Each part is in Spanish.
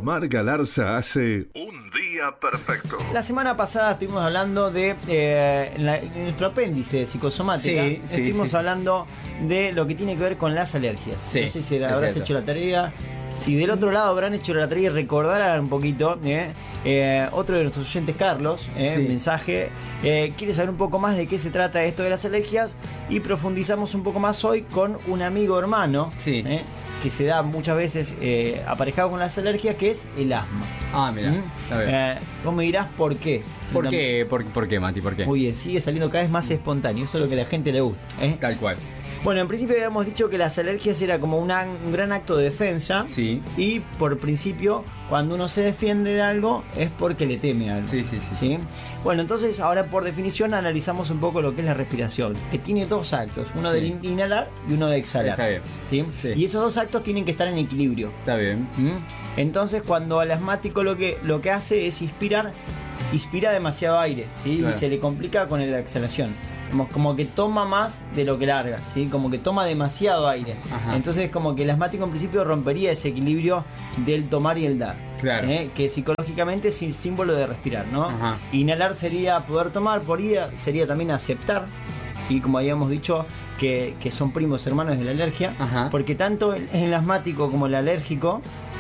Omar Galarza hace un día perfecto. La semana pasada estuvimos hablando de en nuestro apéndice psicosomática. Estuvimos hablando de lo que tiene que ver con las alergias. No sé si habrás hecho la tarea. Si del otro lado habrán hecho la tarea y recordarán un poquito, otro de nuestros oyentes, Carlos, mensaje, quiere saber un poco más de qué se trata esto de las alergias, y profundizamos un poco más hoy con un amigo hermano que se da muchas veces aparejado con las alergias, que es el asma. Ah, mira. Vos me dirás por qué. ¿Por qué, Mati? ¿Por qué? Muy bien, sigue saliendo cada vez más espontáneo, eso es lo que a la gente le gusta. Tal cual. Bueno, en principio habíamos dicho que las alergias era como un gran acto de defensa. Sí. Y por principio, cuando uno se defiende de algo, es porque le teme a algo. Sí. Bueno, entonces ahora por definición analizamos un poco lo que es la respiración, que tiene dos actos, uno de inhalar y uno de exhalar. Está bien. ¿Sí? Y esos dos actos tienen que estar en equilibrio. Está bien. Entonces cuando al asmático lo que hace es inspira demasiado aire, ¿sí? Claro. Y se le complica con la exhalación. Como que toma más de lo que larga, ¿sí? Como que toma demasiado aire. Ajá. Entonces como que el asmático en principio rompería ese equilibrio del tomar y el dar. Claro. Que psicológicamente es el símbolo de respirar, ¿no? Ajá. Inhalar sería poder tomar, por ida sería también aceptar, ¿sí? Como habíamos dicho, que son primos hermanos de la alergia. Ajá. Porque tanto el asmático como el alérgico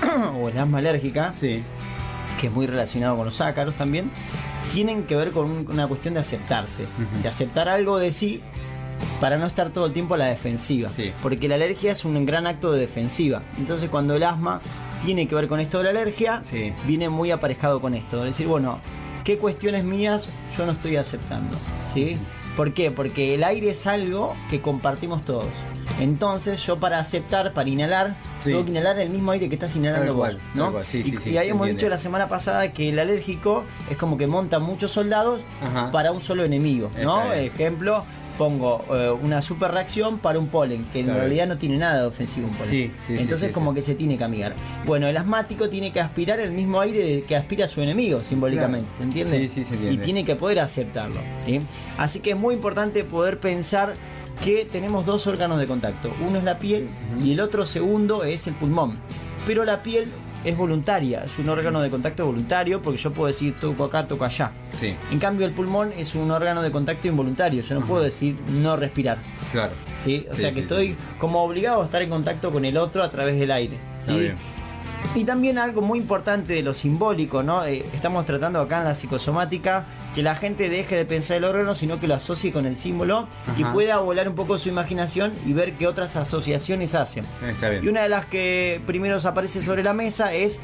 o el asma alérgica, que es muy relacionado con los ácaros también, tienen que ver con una cuestión de aceptarse, de aceptar algo de sí para no estar todo el tiempo a la defensiva, porque la alergia es un gran acto de defensiva. Entonces cuando el asma tiene que ver con esto de la alergia, viene muy aparejado con esto, es decir, bueno, ¿qué cuestiones mías yo no estoy aceptando? ¿Sí? ¿Por qué? Porque el aire es algo que compartimos todos. Entonces yo para aceptar, para inhalar, tengo que inhalar el mismo aire que estás inhalando vos, ¿no? Y habíamos dicho la semana pasada que el alérgico es como que monta muchos soldados para un solo enemigo, ¿no? Ejemplo, pongo una super reacción para un polen, que en realidad no tiene nada de ofensivo un polen. Entonces como que se tiene que amigar. Bueno, el asmático tiene que aspirar el mismo aire que aspira su enemigo, simbólicamente, ¿se entiende? Sí, se entiende. Y tiene que poder aceptarlo, ¿sí? Así que es muy importante poder pensar que tenemos dos órganos de contacto. Uno es la piel y el otro segundo es el pulmón. Pero la piel es voluntaria, es un órgano de contacto voluntario, porque yo puedo decir toco acá, toco allá. En cambio el pulmón es un órgano de contacto involuntario, yo no puedo decir no respirar. Claro. ¿Sí? O sea que estoy como obligado a estar en contacto con el otro a través del aire. ¿Sí? Está bien. Y también algo muy importante de lo simbólico, ¿no? Estamos tratando acá en la psicosomática que la gente deje de pensar el órgano, sino que lo asocie con el símbolo y pueda volar un poco su imaginación y ver qué otras asociaciones hacen. Está bien. Y una de las que primero aparece sobre la mesa es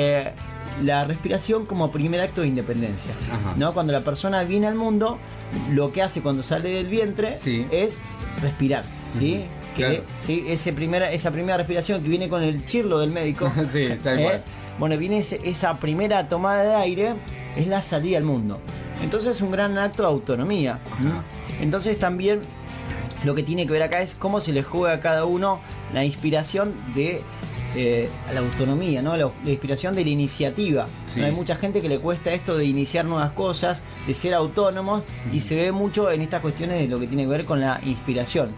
la respiración como primer acto de independencia, ¿no? Cuando la persona viene al mundo, lo que hace cuando sale del vientre es respirar, ¿sí? Que, esa primera respiración que viene con el chirlo del médico. Tal cual. Bueno, viene esa primera tomada de aire, es la salida al mundo. Entonces es un gran acto de autonomía. Entonces también lo que tiene que ver acá es cómo se le juega a cada uno la inspiración de a la autonomía, ¿no? La inspiración de la iniciativa. ¿No? Hay mucha gente que le cuesta esto de iniciar nuevas cosas, de ser autónomos, y se ve mucho en estas cuestiones de lo que tiene que ver con la inspiración.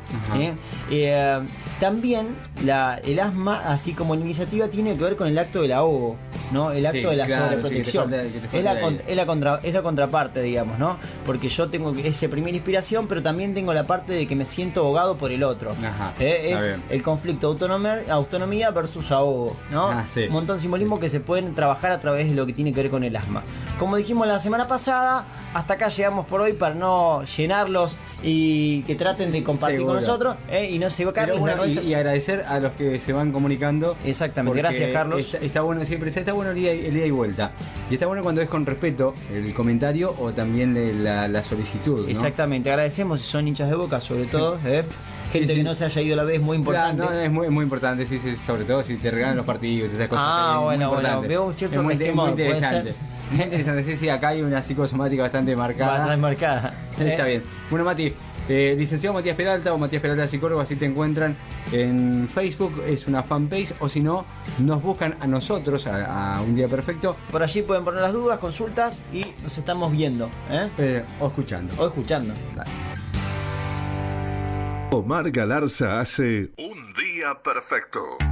También el asma, así como la iniciativa, tiene que ver con el acto del ahogo, ¿no? El acto de la sobreprotección. Es la contraparte, digamos, ¿no? Porque yo tengo esa primera inspiración, pero también tengo la parte de que me siento ahogado por el otro. Es el conflicto autonomía versus ahogo, ¿no? Un montón de simbolismo que se pueden trabajar a través de lo que tiene que ver con el asma. Como dijimos la semana pasada, hasta acá llegamos por hoy para no llenarlos y que traten de compartir con nosotros y no se equivocar. Y agradecer a los que se van comunicando. Exactamente, gracias Carlos. Está bueno, siempre está bueno el ida y vuelta. Y está bueno cuando es con respeto el comentario o también la solicitud, ¿no? Exactamente, agradecemos si son hinchas de Boca, sobre todo. Gente que no se haya ido a la vez, muy importante. Claro, es muy importante, sobre todo si te regalan los partidos, esas cosas. Bueno, veo un cierto resquemor, muy interesante. Muy interesante, sí, acá hay una psicosomática bastante marcada. Está bien. Bueno, Mati, licenciado Matías Peralta o Matías Peralta Psicólogo, así te encuentran en Facebook, es una fanpage, o si no, nos buscan a nosotros, a Un Día Perfecto. Por allí pueden poner las dudas, consultas y nos estamos viendo. O escuchando. Dale. Omar Galarza hace un día perfecto.